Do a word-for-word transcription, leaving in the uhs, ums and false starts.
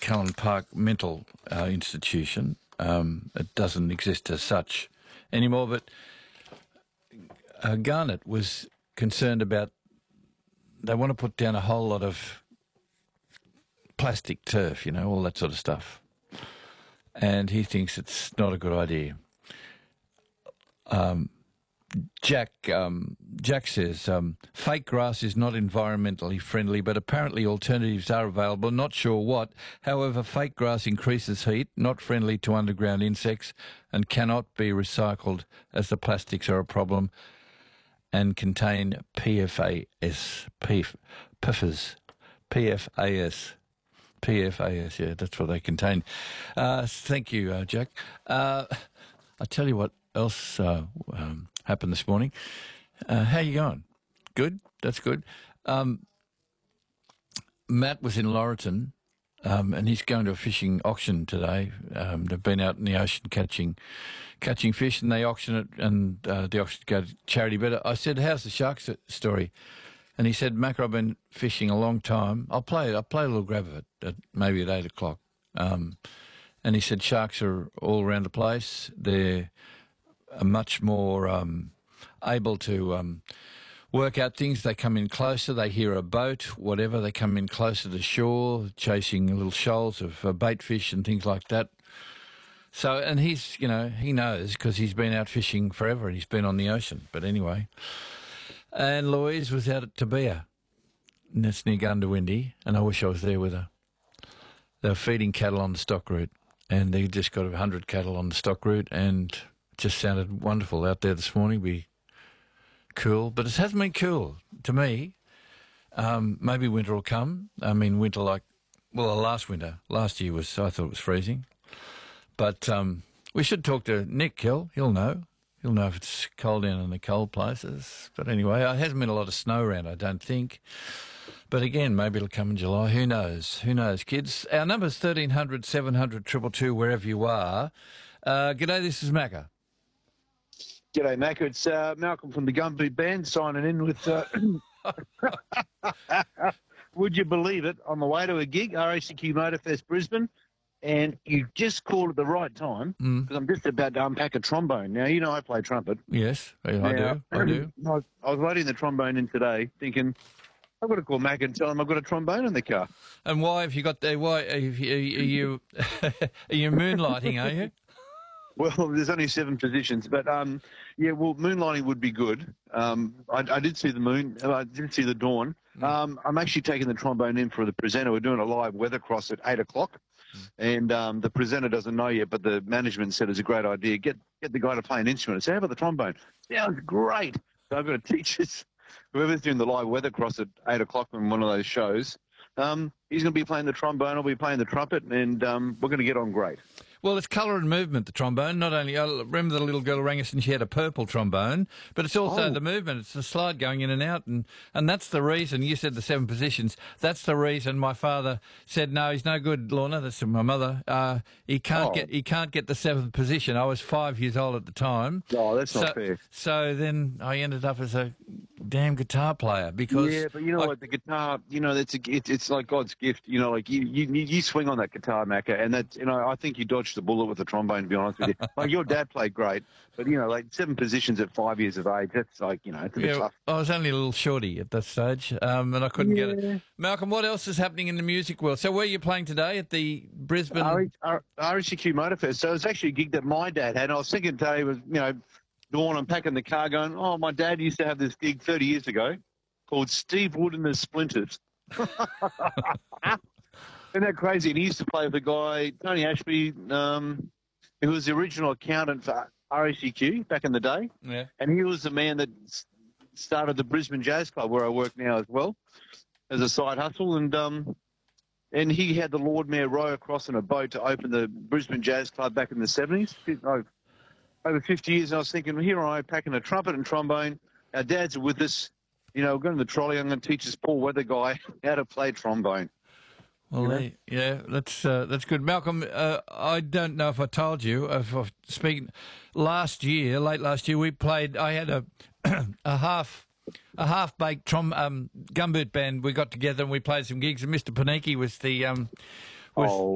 Callan Park Mental uh, Institution. Um, it doesn't exist as such anymore, but uh, Garnet was concerned about they want to put down a whole lot of plastic turf, you know, all that sort of stuff. And he thinks it's not a good idea. Um, Jack um, Jack says, um, fake grass is not environmentally friendly, but apparently alternatives are available. Not sure what. However, fake grass increases heat, not friendly to underground insects, and cannot be recycled as the plastics are a problem and contain P F A S, P F A S, P F A S. P F A S, yeah, that's what they contain. Uh, thank you, uh, Jack. Uh, I'll tell you what else uh, um, happened this morning. Uh, how you going? Good? That's good. Um, Matt was in Laurelton, um, and he's going to a fishing auction today. Um, they've been out in the ocean catching catching fish, and they auction it, and uh, the auction go to charity. But I said, how's the sharks story? And he said, Macca, I've been fishing a long time. I'll play it. I'll play a little grab of it, at, maybe at eight o'clock. Um, and he said sharks are all around the place. They're much more um, able to um, work out things. They come in closer. They hear a boat, whatever. They come in closer to shore, chasing little shoals of uh, bait fish and things like that. So, and he's, you know, he knows because he's been out fishing forever and he's been on the ocean. But anyway... And Louise was out at Tabea, and that's near Gundawindi, and I wish I was there with her. They were feeding cattle on the stock route, and they just got a hundred cattle on the stock route, and it just sounded wonderful out there this morning. Be cool, but it hasn't been cool to me. Um, maybe winter will come. I mean, winter like, well, last winter, last year was, I thought it was freezing. But um, we should talk to Nick Hill, he'll know. You'll know if it's cold down in the cold places. But anyway, it hasn't been a lot of snow around, I don't think. But again, maybe it'll come in July. Who knows? Who knows, kids? Our number's thirteen hundred, seven hundred, two two two, wherever you are. Uh, g'day, this is Macca. G'day, Macca. It's uh, Malcolm from the Gumboot Band signing in with... Uh, would you believe it? On the way to a gig, R A C Q Motorfest Brisbane, and you just called at the right time because mm. I'm just about to unpack a trombone. Now, you know I play trumpet. Yes, I, now, I do. I do. I was, I was loading the trombone in today thinking, I've got to call Mac and tell him I've got a trombone in the car. And why have you got there? Why are you, are you, are you moonlighting, are you? Well, there's only seven positions, but um, yeah, well, moonlighting would be good. Um, I, I did see the moon. I did see the dawn. Mm. Um, I'm actually taking the trombone in for the presenter. We're doing a live weather cross at eight o'clock. And um, the presenter doesn't know yet, but the management said it's a great idea. Get get the guy to play an instrument. I said, how about the trombone? Sounds great. So I've got to teach this, whoever's doing the live weather cross at eight o'clock on one of those shows, um, he's going to be playing the trombone, I'll be playing the trumpet, and um, we're going to get on great. Well, it's colour and movement, the trombone. Not only, I remember the little girl rang us and she had a purple trombone, but it's also oh. the movement. It's the slide going in and out, and, and that's the reason, you said the seven positions, that's the reason my father said, no, he's no good, Lorna, that's my mother. Uh, he can't oh. get he can't get the seventh position. I was five years old at the time. Oh, that's so, not fair. So then I ended up as a damn guitar player because... Yeah, but you know I, what, the guitar, you know, it's, a, it, it's like God's gift. You know, like you, you, you swing on that guitar, Macca, and that's, you know, I think you dodged the bullet with the trombone, to be honest with you. Like, your dad played great, but, you know, like seven positions at five years of age, that's like, you know, it's a bit yeah, tough. I was only a little shorty at that stage, um, and I couldn't yeah. get it. Malcolm, what else is happening in the music world? So where are you playing today? At the Brisbane... R A C Q Motorfest. So it's actually a gig that my dad had. I was thinking today was, you know, dawn, I'm packing the car going, oh, my dad used to have this gig thirty years ago called Steve Wood and the Splinters. Isn't that crazy? And he used to play with a guy, Tony Ashby, um, who was the original accountant for R A C Q back in the day. Yeah. And he was the man that started the Brisbane Jazz Club, where I work now as well, as a side hustle. And um, and he had the Lord Mayor row across in a boat to open the Brisbane Jazz Club back in the seventies. Over fifty years, and I was thinking, well, here I am packing a trumpet and trombone. Our dads are with us. You know, we're going to the trolley. I'm going to teach this poor weather guy how to play trombone. Well, you know? yeah, that's uh, that's good, Malcolm. Uh, I don't know if I told you. If I've speaking last year, late last year, we played. I had a a half a half baked trom um, gumboot band. We got together and we played some gigs. And Mister Paniki was the um, was. Oh.